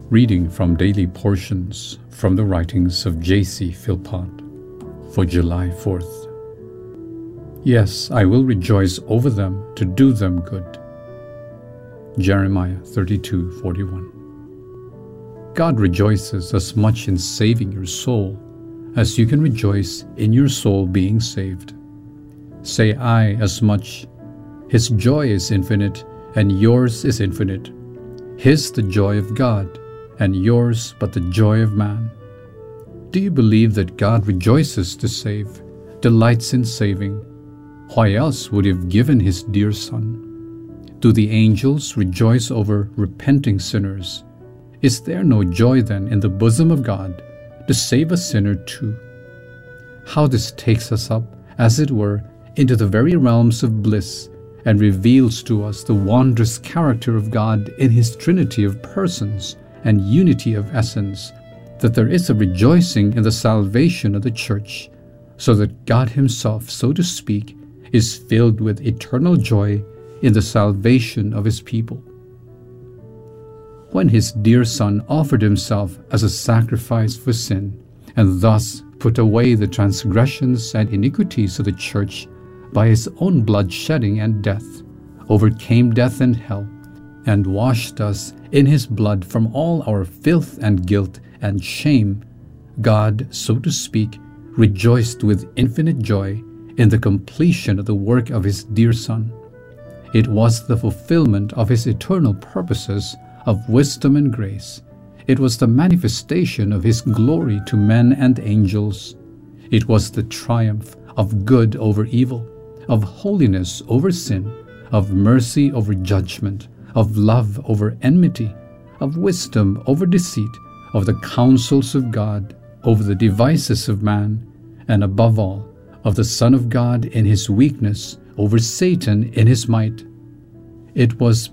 Reading from Daily Portions from the writings of J.C. Philpott for July 4th. Yes, I will rejoice over them to do them good. Jeremiah 32:41. God rejoices as much in saving your soul as you can rejoice in your soul being saved. Say I as much. His joy is infinite, and yours is infinite. His the joy of God, and yours but the joy of man. Do you believe that God rejoices to save, delights in saving? Why else would he have given his dear Son? Do the angels rejoice over repenting sinners? Is there no joy then in the bosom of God to save a sinner too? How this takes us up, as it were, into the very realms of bliss, and reveals to us the wondrous character of God in his trinity of persons and unity of essence, that there is a rejoicing in the salvation of the church, so that God himself, so to speak, is filled with eternal joy in the salvation of his people. When his dear Son offered himself as a sacrifice for sin, and thus put away the transgressions and iniquities of the church by his own blood shedding and death, overcame death and hell, and washed us in his blood from all our filth and guilt and shame, God, so to speak, rejoiced with infinite joy in the completion of the work of his dear Son. It was the fulfillment of his eternal purposes of wisdom and grace. It was the manifestation of his glory to men and angels. It was the triumph of good over evil, of holiness over sin, of mercy over judgment, of love over enmity, of wisdom over deceit, of the counsels of God over the devices of man, and above all, of the Son of God in his weakness over Satan in his might. It was